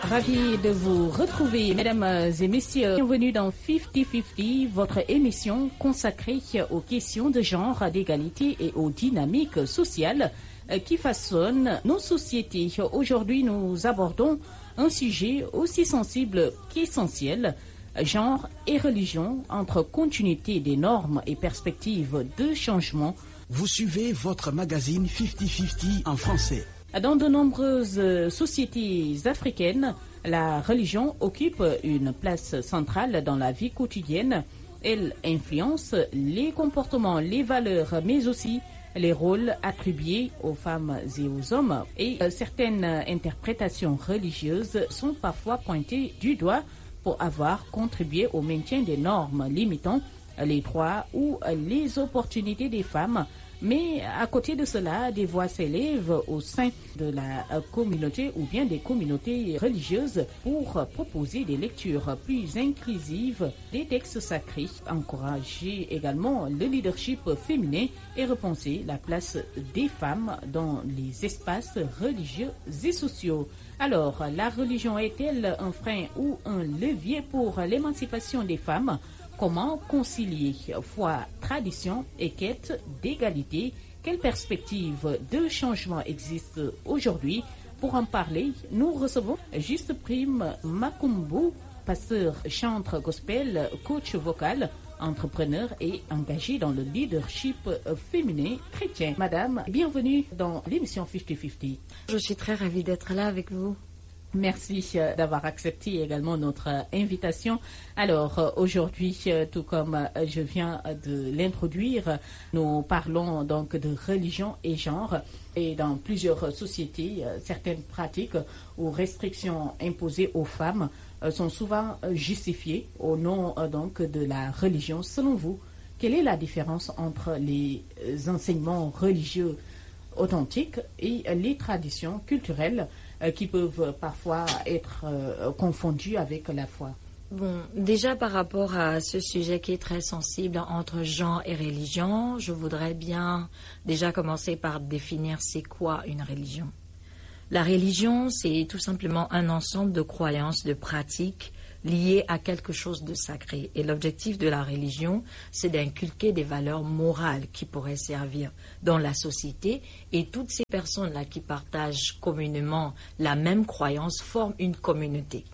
Ravi de vous retrouver, mesdames et messieurs. Bienvenue dans 50-50, votre émission consacrée aux questions de genre, d'égalité et aux dynamiques sociales qui façonnent nos sociétés. Aujourd'hui, nous abordons un sujet aussi sensible qu'essentiel, genre et religion, entre continuité des normes et perspectives de changement. Vous suivez votre magazine 50-50 en français. Dans de nombreuses sociétés africaines, la religion occupe une place centrale dans la vie quotidienne. Elle influence les comportements, les valeurs, mais aussi les rôles attribués aux femmes et aux hommes. Et certaines interprétations religieuses sont parfois pointées du doigt pour avoir contribué au maintien des normes limitant les droits ou les opportunités des femmes. Mais à côté de cela, des voix s'élèvent au sein de la communauté ou bien des communautés religieuses pour proposer des lectures plus inclusives des textes sacrés, encourager également le leadership féminin et repenser la place des femmes dans les espaces religieux et sociaux. Alors, la religion est-elle un frein ou un levier pour l'émancipation des femmes ? Comment concilier foi, tradition et quête d'égalité? Quelles perspectives de changement existent aujourd'hui? Pour en parler, nous recevons Juste Prime Makumbu, pasteur, chantre gospel, coach vocal, entrepreneur et engagé dans le leadership féminin chrétien. Madame, bienvenue dans l'émission 50-50. Je suis très ravie d'être là avec vous. Merci d'avoir accepté également notre invitation. Alors aujourd'hui, tout comme je viens de l'introduire, nous parlons donc de religion et genre. Et dans plusieurs sociétés, certaines pratiques ou restrictions imposées aux femmes sont souvent justifiées au nom donc de la religion. Selon vous, quelle est la différence entre les enseignements religieux authentiques et les traditions culturelles qui peuvent parfois être confondues avec la foi? Bon, déjà par rapport à ce sujet qui est très sensible entre genre et religion, je voudrais bien déjà commencer par définir c'est quoi une religion. La religion, c'est tout simplement un ensemble de croyances, de pratiques liées à quelque chose de sacré. Et l'objectif de la religion, c'est d'inculquer des valeurs morales qui pourraient servir dans la société. Et toutes ces personnes-là qui partagent communément la même croyance forment une communauté.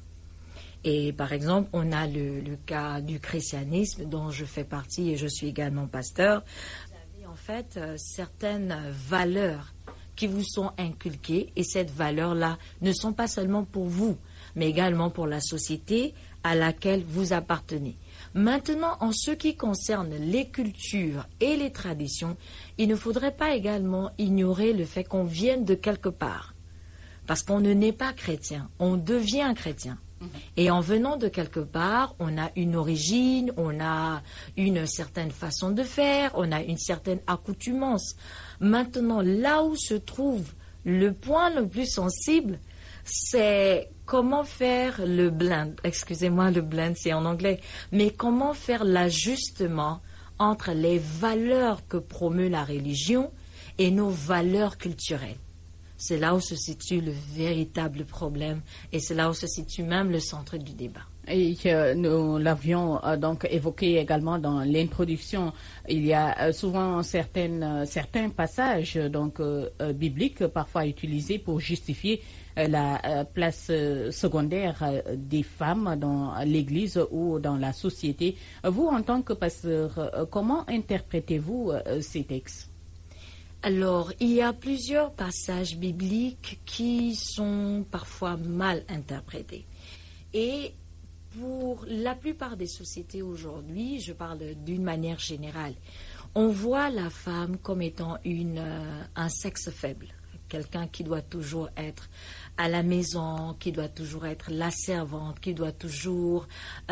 Et par exemple, on a le cas du christianisme dont je fais partie et je suis également pasteur. Vous avez en fait certaines valeurs qui vous sont inculquées et ces valeurs-là ne sont pas seulement pour vous, mais également pour la société à laquelle vous appartenez. Maintenant, en ce qui concerne les cultures et les traditions, il ne faudrait pas également ignorer le fait qu'on vienne de quelque part. Parce qu'on ne naît pas chrétien, on devient chrétien. Et en venant de quelque part, on a une origine, on a une certaine façon de faire, on a une certaine accoutumance. Maintenant, là où se trouve le point le plus sensible, c'est comment faire le blend. Excusez-moi, le blend, c'est en anglais. Mais comment faire l'ajustement entre les valeurs que promeut la religion et nos valeurs culturelles. C'est là où se situe le véritable problème et c'est là où se situe même le centre du débat. Et nous l'avions donc évoqué également dans l'introduction. Il y a souvent certains passages donc bibliques parfois utilisés pour justifier la place secondaire des femmes dans l'Église ou dans la société. Vous, en tant que pasteur, comment interprétez-vous ces textes? Alors, il y a plusieurs passages bibliques qui sont parfois mal interprétés. Et pour la plupart des sociétés aujourd'hui, je parle d'une manière générale, on voit la femme comme étant un sexe faible, quelqu'un qui doit toujours être à la maison, qui doit toujours être la servante, qui doit toujours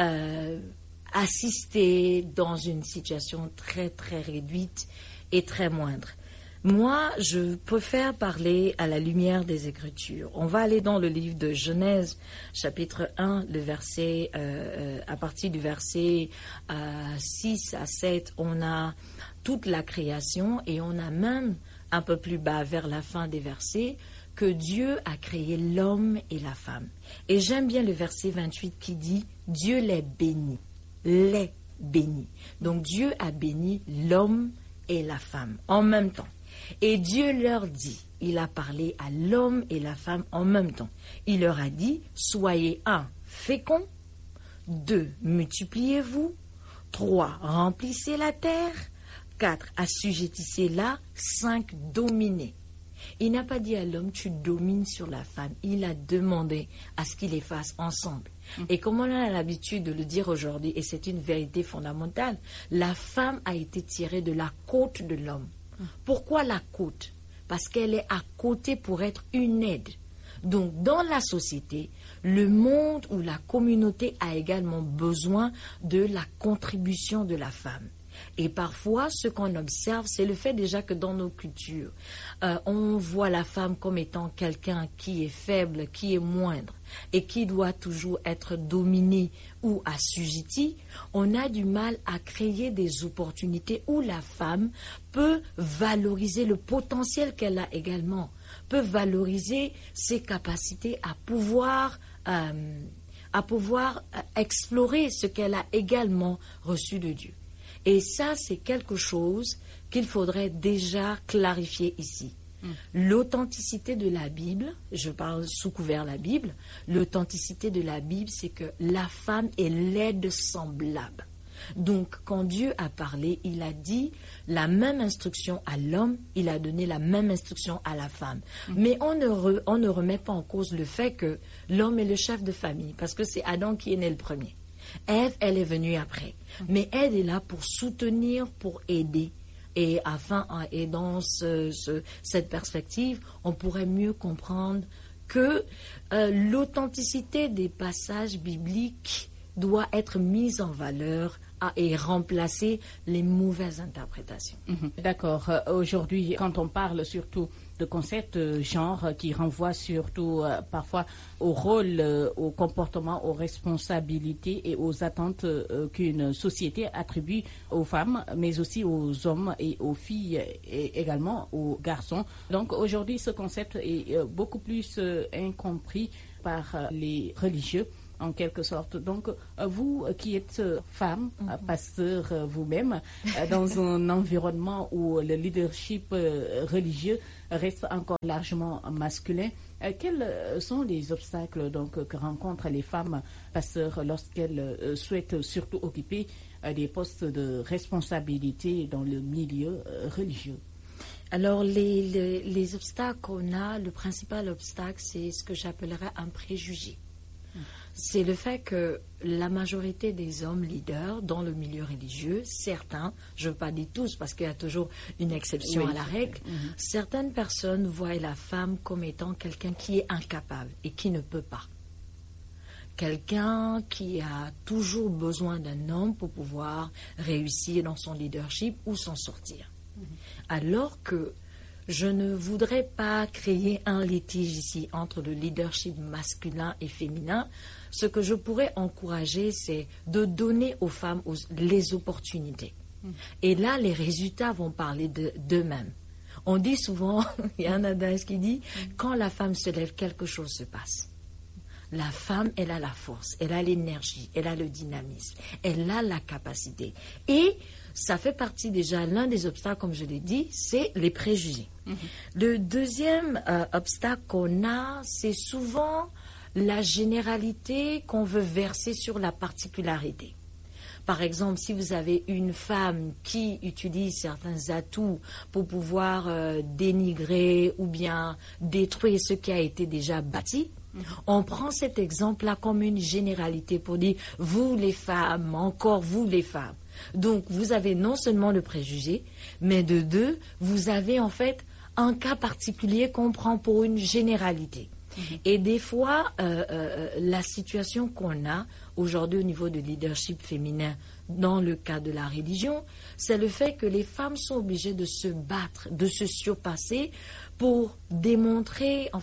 assister dans une situation très très réduite et très moindre. Moi, je préfère parler à la lumière des Écritures. On va aller dans le livre de Genèse, chapitre 1, le verset, à partir du verset 6 à 7, on a toute la création et on a même un peu plus bas, vers la fin des versets, que Dieu a créé l'homme et la femme. Et j'aime bien le verset 28 qui dit « Dieu les bénit ». Les bénit. Donc Dieu a béni l'homme et la femme en même temps. Et Dieu leur dit, il a parlé à l'homme et la femme en même temps. Il leur a dit, soyez 1, féconds, 2, multipliez-vous, 3, remplissez la terre, 4, assujettissez-la, 5, dominez. Il n'a pas dit à l'homme, tu domines sur la femme. Il a demandé à ce qu'ils les fassent ensemble. Et comme on a l'habitude de le dire aujourd'hui, et c'est une vérité fondamentale, la femme a été tirée de la côte de l'homme. Pourquoi la côte? Parce qu'elle est à côté pour être une aide. Donc, dans la société, le monde ou la communauté a également besoin de la contribution de la femme. Et parfois, ce qu'on observe, c'est le fait déjà que dans nos cultures, on voit la femme comme étant quelqu'un qui est faible, qui est moindre et qui doit toujours être dominé ou assujetti. On a du mal à créer des opportunités où la femme peut valoriser le potentiel qu'elle a également, peut valoriser ses capacités à pouvoir explorer ce qu'elle a également reçu de Dieu. Et ça, c'est quelque chose qu'il faudrait déjà clarifier ici. L'authenticité de la Bible, je parle sous couvert la Bible, l'authenticité de la Bible, c'est que la femme est l'aide semblable. Donc, quand Dieu a parlé, il a dit la même instruction à l'homme, il a donné la même instruction à la femme. Mais on ne remet pas en cause le fait que l'homme est le chef de famille, parce que c'est Adam qui est né le premier. Ève, elle est venue après. Mais elle est là pour soutenir, pour aider. Et dans cette perspective, on pourrait mieux comprendre que l'authenticité des passages bibliques doit être mise en valeur et remplacer les mauvaises interprétations. D'accord. Aujourd'hui, quand on parle surtout de concepts genre qui renvoient surtout parfois au rôle, au comportement, aux responsabilités et aux attentes qu'une société attribue aux femmes, mais aussi aux hommes et aux filles et également aux garçons. Donc aujourd'hui, ce concept est beaucoup plus incompris par les religieux, en quelque sorte. Donc, vous qui êtes femme, pasteur vous-même, dans un environnement où le leadership religieux reste encore largement masculin, quels sont les obstacles donc, que rencontrent les femmes pasteurs lorsqu'elles souhaitent surtout occuper des postes de responsabilité dans le milieu religieux? Alors, les obstacles qu'on a, le principal obstacle, c'est ce que j'appellerais un préjugé. C'est le fait que la majorité des hommes leaders dans le milieu religieux, certains, je ne veux pas dire tous parce qu'il y a toujours une exception à la règle, certaines personnes voient la femme comme étant quelqu'un qui est incapable et qui ne peut pas. Quelqu'un qui a toujours besoin d'un homme pour pouvoir réussir dans son leadership ou s'en sortir. Alors que je ne voudrais pas créer un litige ici entre le leadership masculin et féminin. Ce que je pourrais encourager, c'est de donner aux femmes les opportunités. Et là, les résultats vont parler d'eux-mêmes. On dit souvent, il y a un adage qui dit, quand la femme se lève, quelque chose se passe. La femme, elle a la force, elle a l'énergie, elle a le dynamisme, elle a la capacité. Et ça fait partie déjà, l'un des obstacles, comme je l'ai dit, c'est les préjugés. Le deuxième obstacle qu'on a, c'est souvent la généralité qu'on veut verser sur la particularité. Par exemple, si vous avez une femme qui utilise certains atouts pour pouvoir dénigrer ou bien détruire ce qui a été déjà bâti, on prend cet exemple-là comme une généralité pour dire « vous les femmes, encore vous les femmes ». Donc, vous avez non seulement le préjugé, mais de deux, vous avez en fait un cas particulier qu'on prend pour une généralité. Et des fois, la situation qu'on a aujourd'hui au niveau de leadership féminin dans le cas de la religion, c'est le fait que les femmes sont obligées de se battre, de se surpasser pour démontrer en fait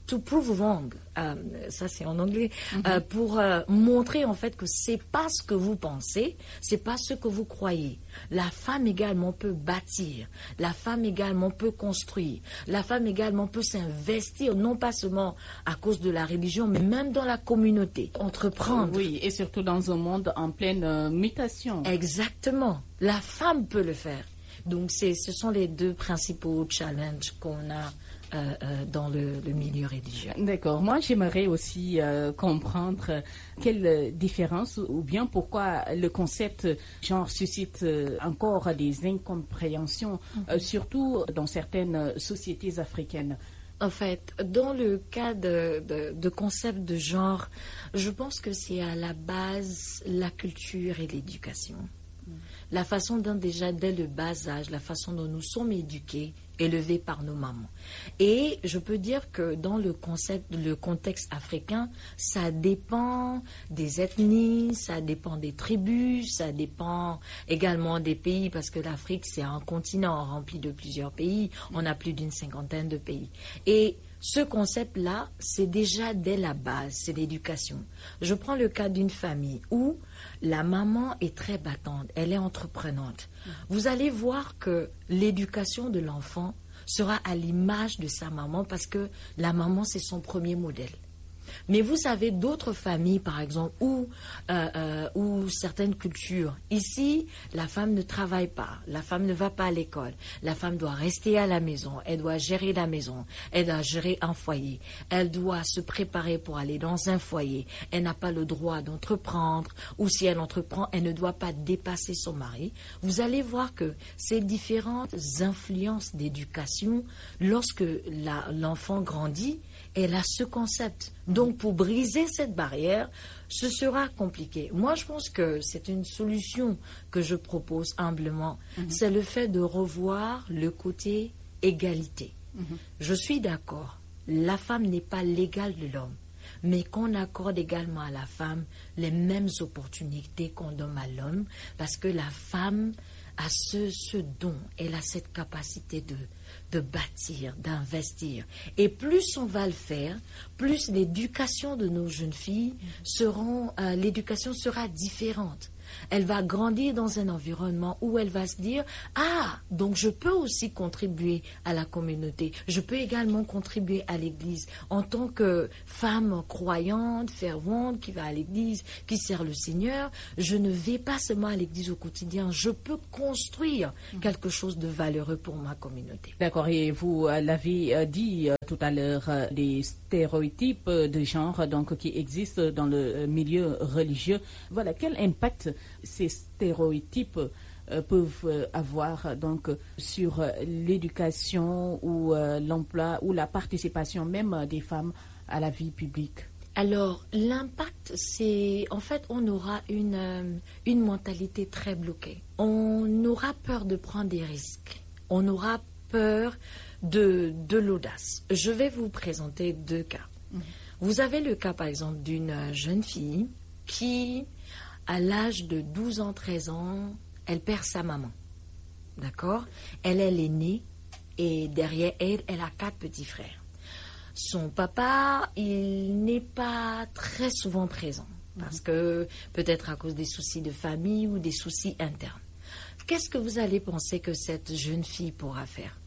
to prove wrong, ça c'est en anglais, pour montrer en fait que c'est pas ce que vous pensez, c'est pas ce que vous croyez. La femme également peut bâtir, la femme également peut construire, la femme également peut s'investir, non pas seulement à cause de la religion, mais même dans la communauté, entreprendre. Oui, et surtout dans un monde en pleine mutation. Exactement, la femme peut le faire. Donc ce sont les deux principaux challenges qu'on a dans le milieu religieux. D'accord. Moi, j'aimerais aussi comprendre quelle différence ou bien pourquoi le concept genre suscite encore des incompréhensions, surtout dans certaines sociétés africaines. En fait, dans le cas de concept de genre, je pense que c'est à la base la culture et l'éducation. La façon dont déjà dès le bas âge, la façon dont nous sommes éduqués, élevés par nos mamans. Et je peux dire que dans le contexte africain, ça dépend des ethnies, ça dépend des tribus, ça dépend également des pays, parce que l'Afrique, c'est un continent rempli de plusieurs pays. On a plus d'une 50aine de pays. Et ce concept-là, c'est déjà dès la base, c'est l'éducation. Je prends le cas d'une famille où la maman est très battante, elle est entreprenante. Vous allez voir que l'éducation de l'enfant sera à l'image de sa maman parce que la maman, c'est son premier modèle. Mais vous avez d'autres familles, par exemple, où certaines cultures, ici, la femme ne travaille pas, la femme ne va pas à l'école, la femme doit rester à la maison, elle doit gérer la maison, elle doit gérer un foyer, elle doit se préparer pour aller dans un foyer, elle n'a pas le droit d'entreprendre, ou si elle entreprend, elle ne doit pas dépasser son mari. Vous allez voir que ces différentes influences d'éducation, lorsque l'enfant grandit, elle a ce concept. Donc, pour briser cette barrière, ce sera compliqué. Moi, je pense que c'est une solution que je propose humblement. C'est le fait de revoir le côté égalité. Je suis d'accord. La femme n'est pas l'égale de l'homme. Mais qu'on accorde également à la femme les mêmes opportunités qu'on donne à l'homme, parce que la femme a ce don, elle a cette capacité de bâtir, d'investir. Et plus on va le faire, plus l'éducation de nos jeunes filles l'éducation sera différente. Elle va grandir dans un environnement où elle va se dire « Ah, donc je peux aussi contribuer à la communauté. Je peux également contribuer à l'Église en tant que femme croyante, fervente, qui va à l'Église, qui sert le Seigneur. Je ne vais pas seulement à l'Église au quotidien. Je peux construire quelque chose de valeureux pour ma communauté. » D'accord, et vous l'avez dit tout à l'heure, des stéréotypes de genre donc, qui existent dans le milieu religieux. Voilà, quel impact ces stéréotypes peuvent avoir donc sur l'éducation ou l'emploi ou la participation même des femmes à la vie publique? Alors, l'impact, c'est... En fait, on aura une mentalité très bloquée. On aura peur de prendre des risques. On aura peur de l'audace. Je vais vous présenter deux cas. Vous avez le cas, par exemple, d'une jeune fille qui, à l'âge de 12 ans, 13 ans, elle perd sa maman. D'accord? Elle est l'aînée et derrière elle, elle a 4 petits frères. Son papa, il n'est pas très souvent présent parce que peut-être à cause des soucis de famille ou des soucis internes. Qu'est-ce que vous allez penser que cette jeune fille pourra faire?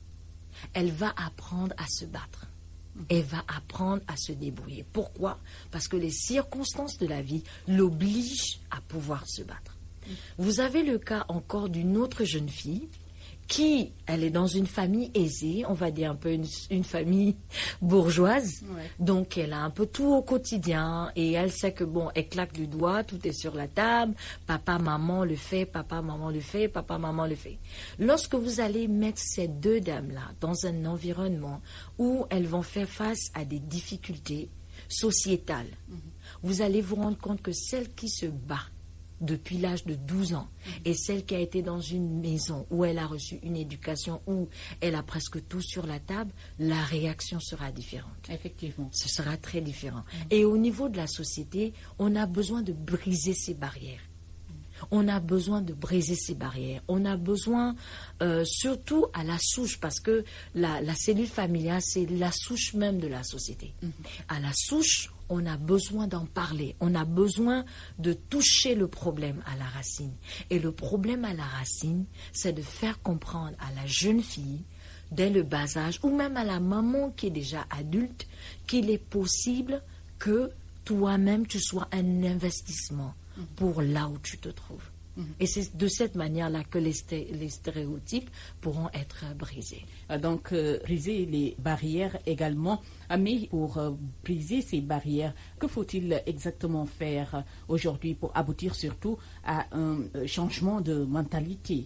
Elle va apprendre à se battre. Elle va apprendre à se débrouiller. Pourquoi? Parce que les circonstances de la vie l'obligent à pouvoir se battre. Vous avez le cas encore d'une autre jeune fille qui, elle est dans une famille aisée, on va dire un peu une famille bourgeoise, donc elle a un peu tout au quotidien et elle sait que bon, elle claque du doigt, tout est sur la table, papa, maman le fait, papa, maman le fait, papa, maman le fait. Lorsque vous allez mettre ces deux dames-là dans un environnement où elles vont faire face à des difficultés sociétales, vous allez vous rendre compte que celle qui se bat depuis l'âge de 12 ans, et celle qui a été dans une maison où elle a reçu une éducation, où elle a presque tout sur la table, la réaction sera différente. Effectivement. Ce sera très différent. Et au niveau de la société, on a besoin de briser ces barrières. On a besoin de briser ces barrières. On a besoin, surtout à la souche, parce que la cellule familiale, c'est la souche même de la société. À la souche, on a besoin d'en parler. On a besoin de toucher le problème à la racine. Et le problème à la racine, c'est de faire comprendre à la jeune fille, dès le bas âge, ou même à la maman qui est déjà adulte, qu'il est possible que toi-même, tu sois un investissement pour là où tu te trouves. Et c'est de cette manière-là que les stéréotypes pourront être brisés. Donc, briser les barrières également. Mais pour briser ces barrières, que faut-il exactement faire aujourd'hui pour aboutir surtout à un changement de mentalité?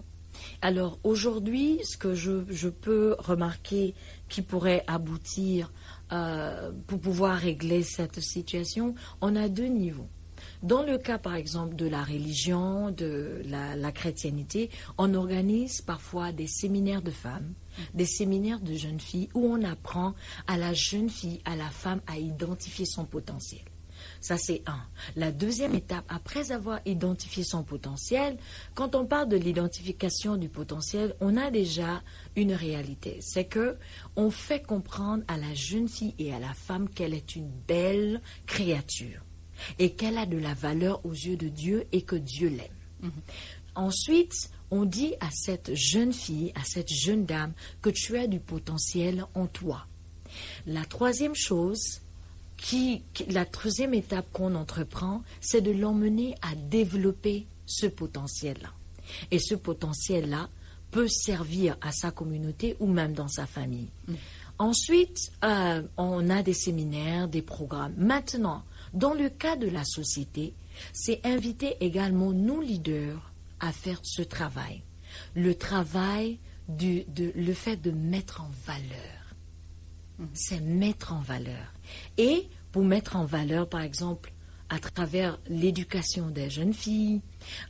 Alors, aujourd'hui, ce que je peux remarquer qui pourrait aboutir pour pouvoir régler cette situation, on a 2 niveaux. Dans le cas, par exemple, de la religion, de la chrétienté, on organise parfois des séminaires de femmes, des séminaires de jeunes filles, où on apprend à la jeune fille, à la femme, à identifier son potentiel. Ça, c'est un. La deuxième étape, après avoir identifié son potentiel, quand on parle de l'identification du potentiel, on a déjà une réalité. C'est que on fait comprendre à la jeune fille et à la femme qu'elle est une belle créature et qu'elle a de la valeur aux yeux de Dieu et que Dieu l'aime. Ensuite, on dit à cette jeune fille, à cette jeune dame, que tu as du potentiel en toi. La troisième chose, la troisième étape qu'on entreprend, c'est de l'emmener à développer ce potentiel-là. Et ce potentiel-là peut servir à sa communauté ou même dans sa famille. Ensuite, on a des séminaires, des programmes. Maintenant, dans le cas de la société, c'est inviter également nos leaders à faire ce travail. Le travail, le fait de mettre en valeur. C'est mettre en valeur. Et pour mettre en valeur, par exemple, à travers l'éducation des jeunes filles,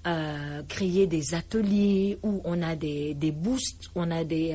créer des ateliers où on a des boosts, on a des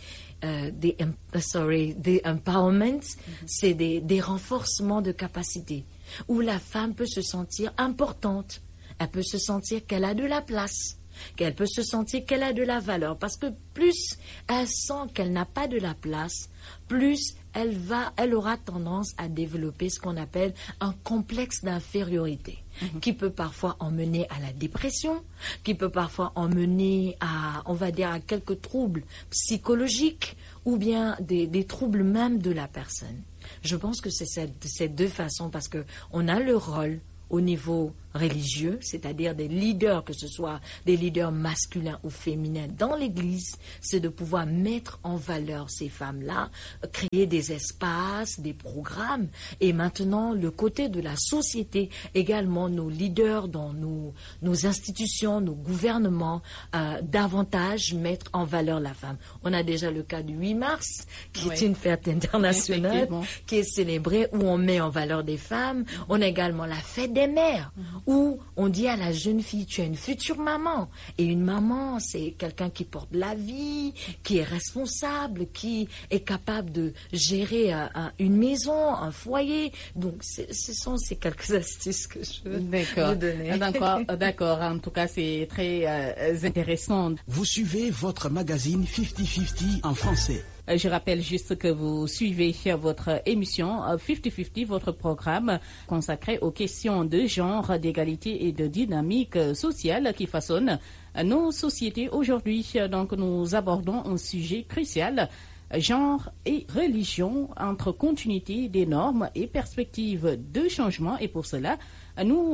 empowerment, c'est des renforcements de capacité, où la femme peut se sentir importante, elle peut se sentir qu'elle a de la place, qu'elle peut se sentir qu'elle a de la valeur, parce que plus elle sent qu'elle n'a pas de la place, plus elle aura tendance à développer ce qu'on appelle un complexe d'infériorité, qui peut parfois emmener à la dépression, qui peut parfois emmener à, on va dire, à quelques troubles psychologiques ou bien des troubles même de la personne. Je pense que c'est ces 2 façons, parce qu'on a le rôle au niveau religieux, c'est-à-dire des leaders, que ce soit des leaders masculins ou féminins dans l'Église, c'est de pouvoir mettre en valeur ces femmes-là, créer des espaces, des programmes, et maintenant le côté de la société, également nos leaders dans nos institutions, nos gouvernements, davantage mettre en valeur la femme. On a déjà le cas du 8 mars, qui est une fête internationale, qui est célébrée, où on met en valeur des femmes. On a également la fête des mères, où on dit à la jeune fille, tu es une future maman. Et une maman, c'est quelqu'un qui porte la vie, qui est responsable, qui est capable de gérer une maison, un foyer. Donc, ce sont ces quelques astuces que je veux vous donner. D'accord. En tout cas, c'est très intéressant. Vous suivez votre magazine 50-50 en français. Je rappelle juste que vous suivez votre émission 50-50, votre programme consacré aux questions de genre, d'égalité et de dynamique sociale qui façonnent nos sociétés aujourd'hui. Donc nous abordons un sujet crucial, genre et religion, entre continuité des normes et perspectives de changement. Et pour cela, nous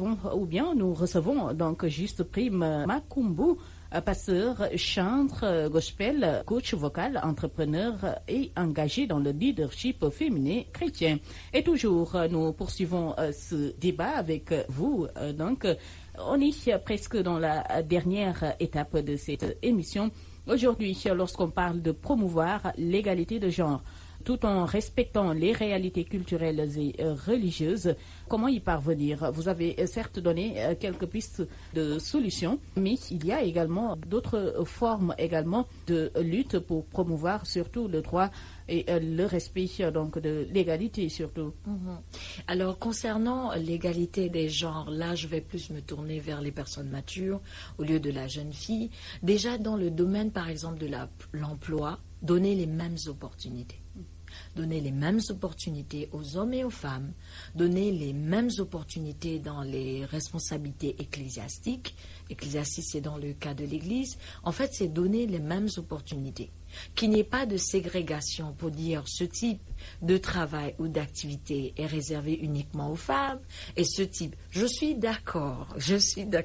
recevons donc Juste Prime Makumbu, pasteur, chantre, gospel, coach vocal, entrepreneur et engagé dans le leadership féminin chrétien. Et toujours, nous poursuivons ce débat avec vous. Donc, on est presque dans la dernière étape de cette émission. Aujourd'hui, lorsqu'on parle de promouvoir l'égalité de genre, tout en respectant les réalités culturelles et religieuses. Comment y parvenir? Vous avez certes donné quelques pistes de solutions, mais il y a également d'autres formes également de lutte pour promouvoir surtout le droit et le respect donc de l'égalité surtout. Alors concernant l'égalité des genres, là je vais plus me tourner vers les personnes matures au lieu de la jeune fille. Déjà dans le domaine par exemple de l'emploi, donner les mêmes opportunités. Donner les mêmes opportunités aux hommes et aux femmes, donner les mêmes opportunités dans les responsabilités ecclésiastiques. Ecclésiastique, c'est dans le cas de l'Église. En fait, c'est donner les mêmes opportunités. Qu'il n'y ait pas de ségrégation pour dire ce type de travail ou d'activité est réservé uniquement aux femmes et ce type. Je suis d'accord. Je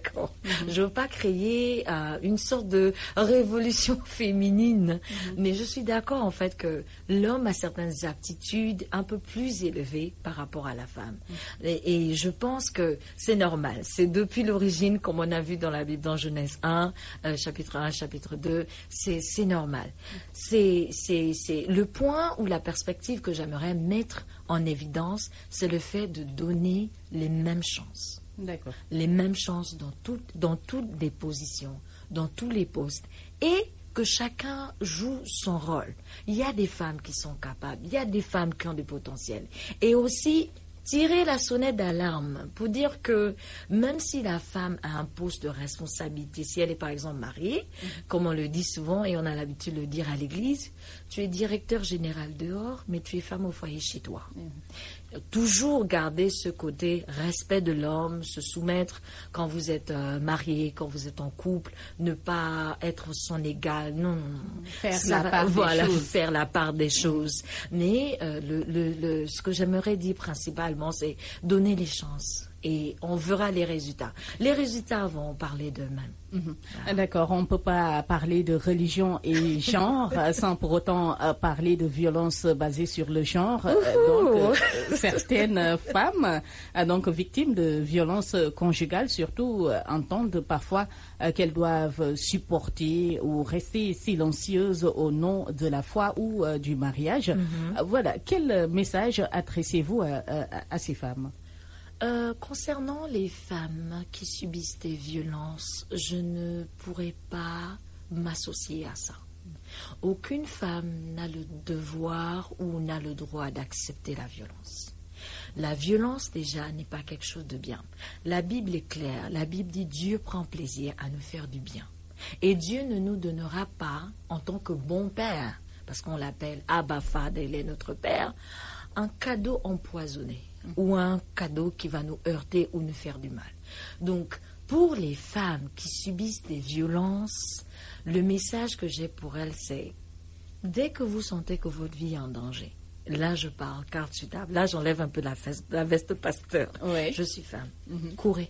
ne veux pas créer une sorte de révolution féminine, mais je suis d'accord en fait que l'homme a certaines aptitudes un peu plus élevées par rapport à la femme. Et je pense que c'est normal. C'est depuis l'origine, comme on a vu dans la Bible, dans Genèse 1, chapitre 1, chapitre 2, c'est normal. C'est le point ou la perspective que j'aimerais mettre en évidence, c'est le fait de donner les mêmes chances. D'accord. Les mêmes chances dans toutes les positions, dans tous les postes. Et que chacun joue son rôle. Il y a des femmes qui sont capables, il y a des femmes qui ont du potentiel. Et aussi tirer la sonnette d'alarme pour dire que même si la femme a un poste de responsabilité, si elle est par exemple mariée, comme on le dit souvent et on a l'habitude de le dire à l'église, tu es directeur général dehors, mais tu es femme au foyer chez toi. Toujours garder ce côté respect de l'homme, se soumettre quand vous êtes marié, quand vous êtes en couple, ne pas être son égal, non. Faire la part des choses. Mais ce que j'aimerais dire principalement, c'est donner les chances. Et on verra les résultats. Les résultats vont parler d'eux-mêmes. D'accord, on ne peut pas parler de religion et genre sans pour autant parler de violence basée sur le genre. Donc, certaines femmes, donc victimes de violences conjugales, surtout entendent parfois qu'elles doivent supporter ou rester silencieuses au nom de la foi ou du mariage. Voilà, quel message adressez-vous à ces femmes? Concernant les femmes qui subissent des violences, je ne pourrais pas m'associer à ça. Aucune femme n'a le devoir ou n'a le droit d'accepter la violence. La violence, déjà, n'est pas quelque chose de bien. La Bible est claire. La Bible dit Dieu prend plaisir à nous faire du bien. Et Dieu ne nous donnera pas, en tant que bon père, parce qu'on l'appelle Abba Father, il est notre père, un cadeau empoisonné ou un cadeau qui va nous heurter ou nous faire du mal. Donc, pour les femmes qui subissent des violences, le message que j'ai pour elles, c'est dès que vous sentez que votre vie est en danger, là je parle carte sur table, là j'enlève un peu la veste pasteur, je suis femme, courez.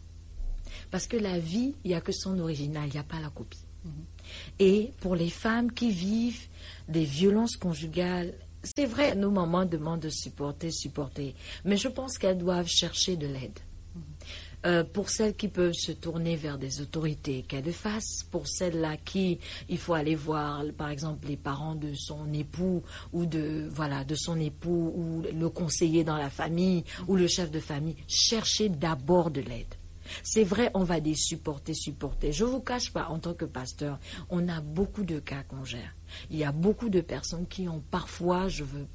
Parce que la vie, il n'y a que son original, il n'y a pas la copie. Et pour les femmes qui vivent des violences conjugales, c'est vrai, nos mamans demandent de supporter, mais je pense qu'elles doivent chercher de l'aide. Pour celles qui peuvent se tourner vers des autorités, qu'elles le fassent. Pour celles-là qui, il faut aller voir, par exemple, les parents de son époux ou de son époux ou le conseiller dans la famille ou le chef de famille, chercher d'abord de l'aide. C'est vrai, on va les supporter. Je ne vous cache pas, en tant que pasteur, on a beaucoup de cas qu'on gère. Il y a beaucoup de personnes qui ont parfois,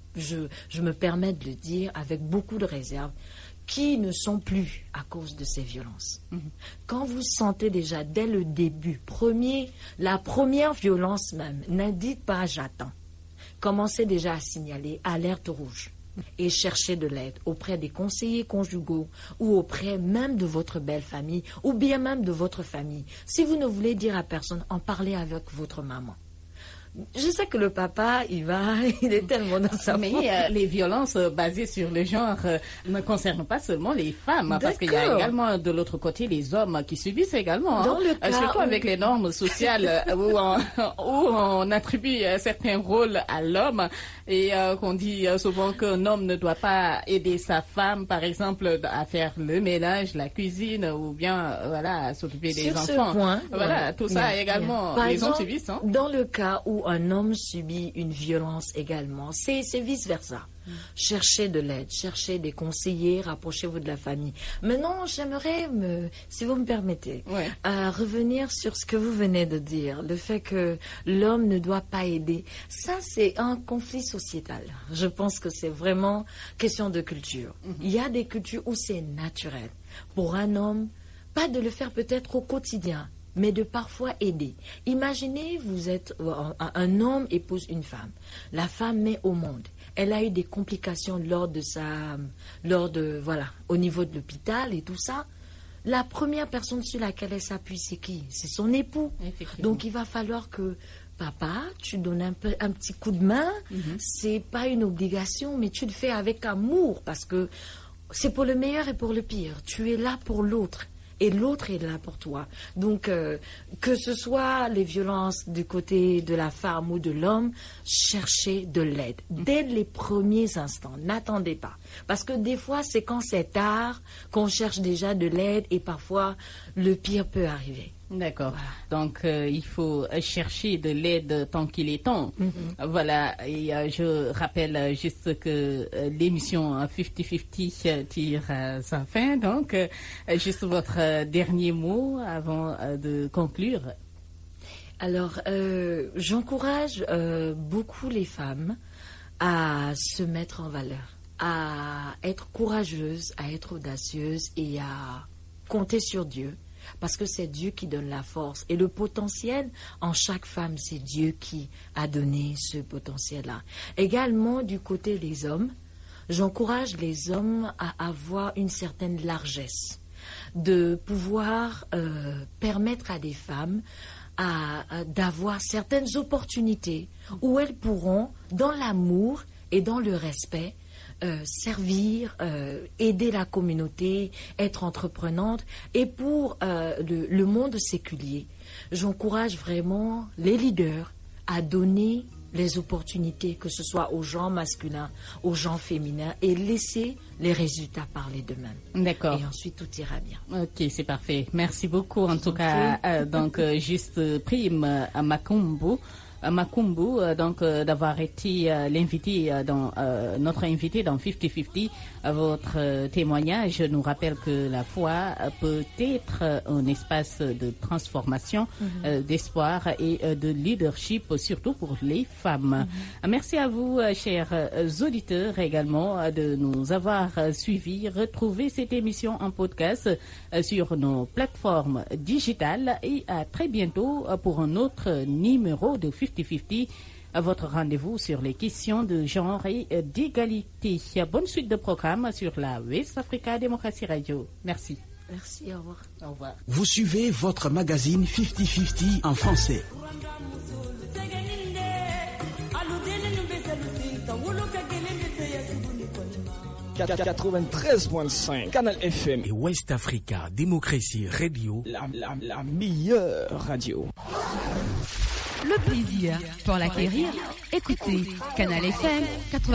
je me permets de le dire avec beaucoup de réserve, qui ne sont plus à cause de ces violences. Quand vous sentez déjà dès le début, la première violence même, ne dites pas j'attends. Commencez déjà à signaler alerte rouge. Et chercher de l'aide auprès des conseillers conjugaux ou auprès même de votre belle famille ou bien même de votre famille. Si vous ne voulez dire à personne, en parlez avec votre maman. Je sais que le papa, il est tellement dans sa Mais les violences basées sur le genre ne concernent pas seulement les femmes, parce qu'il y a également de l'autre côté les hommes qui subissent également. Dans le cas surtout avec les normes sociales où on attribue certains rôles à l'homme et qu'on dit souvent qu'un homme ne doit pas aider sa femme, par exemple, à faire le ménage, la cuisine ou bien à s'occuper des enfants. Point, tout ça également, les hommes subissent. Dans le cas où un homme subit une violence également. C'est vice-versa. Cherchez de l'aide, cherchez des conseillers, rapprochez-vous de la famille. Maintenant, j'aimerais, si vous me permettez, revenir sur ce que vous venez de dire, le fait que l'homme ne doit pas aider. Ça, c'est un conflit sociétal. Je pense que c'est vraiment question de culture. Il y a des cultures où c'est naturel. Pour un homme, pas de le faire peut-être au quotidien, mais de parfois aider. Imaginez, vous êtes un homme épouse une femme. La femme met au monde. Elle a eu des complications au niveau de l'hôpital et tout ça. La première personne sur laquelle elle s'appuie, c'est qui? C'est son époux. Donc il va falloir que papa, tu donnes un petit coup de main. C'est pas une obligation, mais tu le fais avec amour parce que c'est pour le meilleur et pour le pire. Tu es là pour l'autre. Et l'autre est là pour toi. Donc, que ce soit les violences du côté de la femme ou de l'homme, cherchez de l'aide. Dès les premiers instants, n'attendez pas. Parce que des fois, c'est quand c'est tard qu'on cherche déjà de l'aide et parfois, le pire peut arriver. D'accord. Donc, il faut chercher de l'aide tant qu'il est temps. Voilà. Et je rappelle juste que l'émission 50-50 tire à sa fin. Donc, juste votre dernier mot avant de conclure. Alors, j'encourage beaucoup les femmes à se mettre en valeur, à être courageuses, à être audacieuses et à compter sur Dieu. Parce que c'est Dieu qui donne la force. Et le potentiel en chaque femme, c'est Dieu qui a donné ce potentiel-là. Également, du côté des hommes, j'encourage les hommes à avoir une certaine largesse, de pouvoir permettre à des femmes d'avoir certaines opportunités où elles pourront, dans l'amour et dans le respect, servir, aider la communauté, être entreprenante. Et pour le monde séculier, j'encourage vraiment les leaders à donner les opportunités, que ce soit aux gens masculins, aux gens féminins, et laisser les résultats parler d'eux-mêmes. D'accord. Et ensuite, tout ira bien. Ok, c'est parfait. Merci beaucoup. En tout cas, donc, juste Prime à Makumbu, donc d'avoir été l'invité dans notre invité dans 50-50. Votre témoignage nous rappelle que la foi peut être un espace de transformation, d'espoir et de leadership, surtout pour les femmes. Merci à vous, chers auditeurs, également de nous avoir suivis. Retrouvez cette émission en podcast sur nos plateformes digitales et à très bientôt pour un autre numéro de 50-50, votre rendez-vous sur les questions de genre et d'égalité. Bonne suite de programme sur la West Africa Democracy Radio. Merci. Merci, au revoir. Au revoir. Vous suivez votre magazine 50-50 en français. « 93.5 Canal FM et West Africa Democracy Radio, la meilleure radio. Le plaisir pour l'acquérir, écoutez Canal FM 80.